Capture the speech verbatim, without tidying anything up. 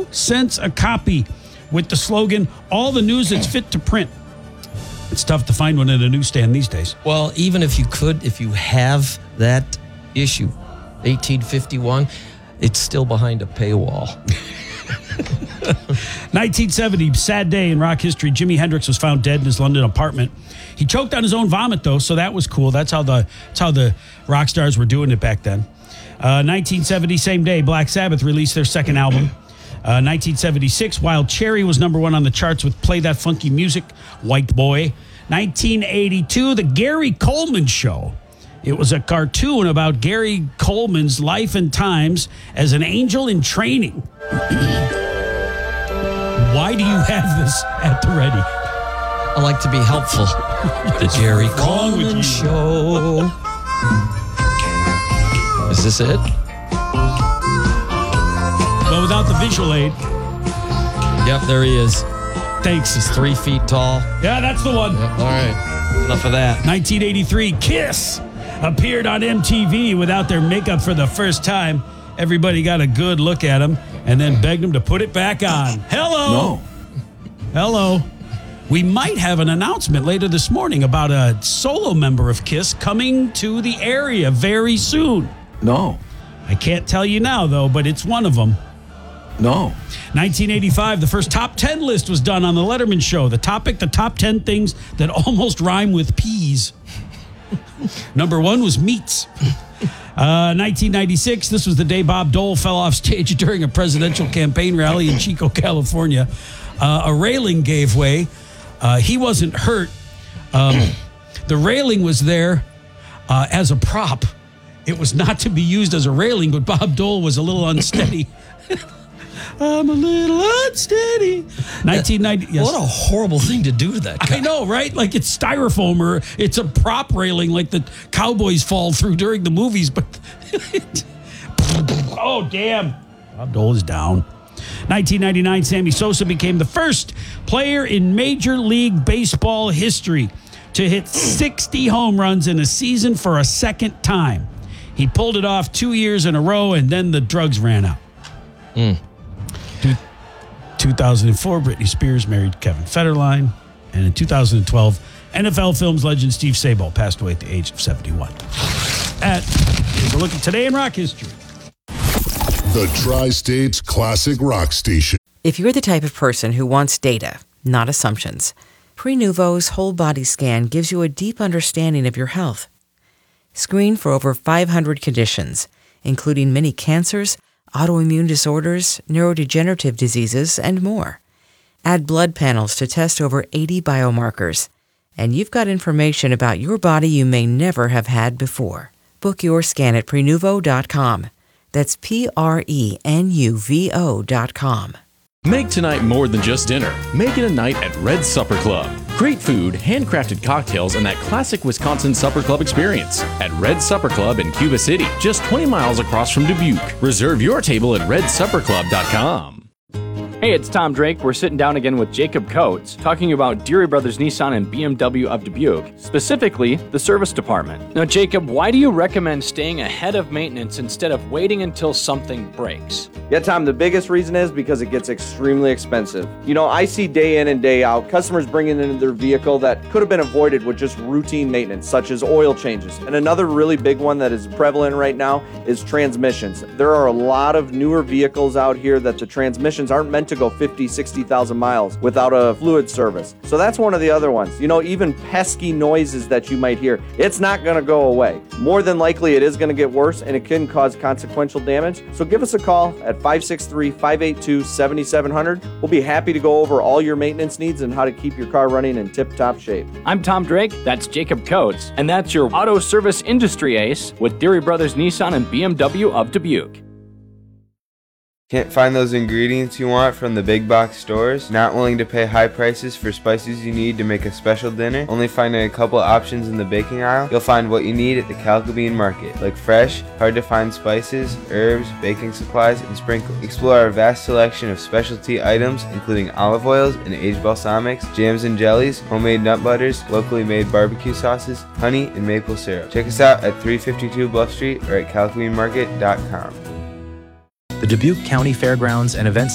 cents a copy with the slogan, all the news that's fit to print. It's tough to find one at a newsstand these days. Well, even if you could, if you have that issue, eighteen fifty-one, it's still behind a paywall. nineteen seventy, sad day in rock history. Jimi Hendrix was found dead in his London apartment. He choked on his own vomit, though, so that was cool. That's how the that's how the rock stars were doing it back then. Uh, nineteen seventy, same day, Black Sabbath released their second album. Uh, nineteen seventy-six, Wild Cherry was number one on the charts with Play That Funky Music, White Boy. nineteen eighty-two, The Gary Coleman Show. It was a cartoon about Gary Coleman's life and times as an angel in training. Why do you have this at the ready? I like to be helpful. The Gary Coleman Show. Is this it? Well, without the visual aid. Yep, there he is. Thanks. He's three feet tall. Yeah, that's the one. Yep, all right. Enough of that. nineteen eighty-three, Kiss appeared on M T V without their makeup for the first time. Everybody got a good look at them and then begged them to put it back on. Hello. No. Hello. We might have an announcement later this morning about a solo member of Kiss coming to the area very soon. No. I can't tell you now, though, but it's one of them. No. nineteen eighty-five, the first top ten list was done on the Letterman Show. The topic, the top ten things that almost rhyme with peas. Number one was meats. Uh, nineteen ninety-six, this was the day Bob Dole fell off stage during a presidential campaign rally in Chico, California. Uh, a railing gave way. Uh, he wasn't hurt. Um, the railing was there uh, as a prop. It was not to be used as a railing, but Bob Dole was a little unsteady. I'm a little unsteady. nineteen ninety. Yes. What a horrible thing to do to that guy. I know, right? Like it's styrofoam or it's a prop railing like the cowboys fall through during the movies. But oh, damn. Bob Dole is down. nineteen ninety-nine, Sammy Sosa became the first player in Major League Baseball history to hit sixty home runs in a season for a second time. He pulled it off two years in a row, and then the drugs ran out. Mm. two thousand four, Britney Spears married Kevin Federline. And in two thousand twelve, N F L Films legend Steve Sabol passed away at the age of seventy-one. At, here's a look at Today in Rock History. The Tri-States Classic Rock Station. If you're the type of person who wants data, not assumptions, Prenuvo's whole body scan gives you a deep understanding of your health. Screen for over five hundred conditions, including many cancers, autoimmune disorders, neurodegenerative diseases, and more. Add blood panels to test over eighty biomarkers, and you've got information about your body you may never have had before. Book your scan at Prenuvo dot com. That's P R E N U V O dot com. Make tonight more than just dinner. Make it a night at Red Supper Club. Great food, handcrafted cocktails, and that classic Wisconsin Supper Club experience at Red Supper Club in Cuba City, just twenty miles across from Dubuque. Reserve your table at red supper club dot com. Hey, it's Tom Drake. We're sitting down again with Jacob Coates, talking about Deary Brothers Nissan and B M W of Dubuque, specifically the service department. Now, Jacob, why do you recommend staying ahead of maintenance instead of waiting until something breaks? Yeah, Tom, the biggest reason is because it gets extremely expensive. You know, I see day in and day out customers bringing in their vehicle that could have been avoided with just routine maintenance, such as oil changes. And another really big one that is prevalent right now is transmissions. There are a lot of newer vehicles out here that the transmissions aren't meant to go fifty, sixty thousand miles without a fluid service. So that's one of the other ones. You know, even pesky noises that you might hear, it's not going to go away. More than likely, it is going to get worse, and it can cause consequential damage. So give us a call at five six three, five eight two, seven seven zero zero. We'll be happy to go over all your maintenance needs and how to keep your car running in tip-top shape. I'm Tom Drake, that's Jacob Coates, and that's your auto service industry ace with Deary Brothers Nissan and B M W of Dubuque. Can't find those ingredients you want from the big box stores? Not willing to pay high prices for spices you need to make a special dinner? Only finding a couple options in the baking aisle? You'll find what you need at the Calcabean Market, like fresh, hard to find spices, herbs, baking supplies, and sprinkles. Explore our vast selection of specialty items, including olive oils and aged balsamics, jams and jellies, homemade nut butters, locally made barbecue sauces, honey, and maple syrup. Check us out at three fifty-two Bluff Street or at calcabean market dot com. The Dubuque County Fairgrounds and Events